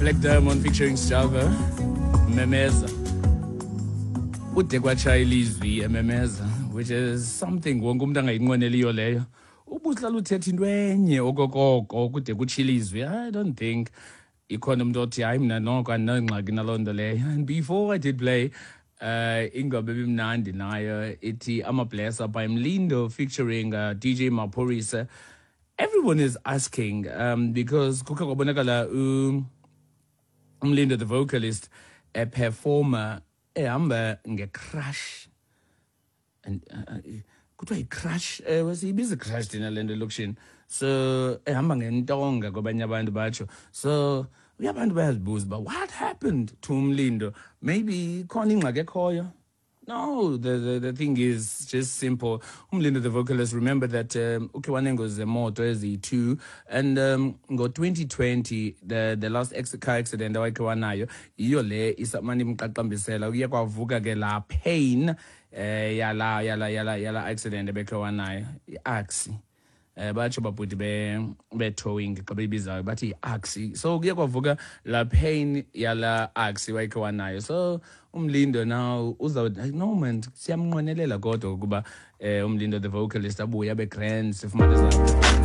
Black Diamond featuring Sjava, Memeza. Ude kwatshaya ilizwi ememeza, which is something wonke umuntu angayinqweneliyo leyo. Ubuhlala uthetha into enye okokoko kude kutshiya ilizwi. I don't think ikhona umuntu othi hayi mina noko andinangxaki naloo nto leyo. And before I did play ingoma ebimnandi nayo ithi Amablessa by Mlindo featuring DJ Maphorisa. Everyone is asking because kukhe kwabonakala Mlindo the vocalist performer ehamba nge-crush and kuthiwa yi-crush siyibiza i-crush thina le nto elokishini so ehamba ngentonga kwabanye abantu batsho so abantu bayazibuza uba what happened to Mlindo, maybe khona ingxaki ekhoyo. No, the thing is just simple. Mlindo the vocalist, remember that ukhe wanengozi zemoto ezi-2 and ngo-2020 the last car accident awakhe wanayo yiyo le isamane imqaqambisela uye kwavuka ke la pain yala accident ebekhe wanayo i-axi batsho babhuti be-towing xa beyibizayo bathi yi-axi so kuye kwavuka la pain yala axi wayekhe wanayo so Mlindo now uzawuthi no man siyamnqwenelela kodwa ukuba Mlindo the vocalist abuye abe grand sifumane